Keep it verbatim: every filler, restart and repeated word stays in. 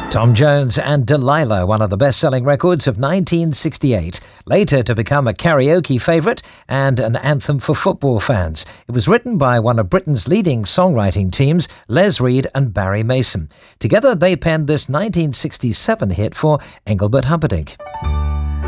Tom Jones and Delilah, one of the best-selling records of nineteen sixty-eight, later to become a karaoke favourite and an anthem for football fans. It was written by one of Britain's leading songwriting teams, Les Reed and Barry Mason. Together they penned this nineteen sixty-seven hit for Engelbert Humperdinck.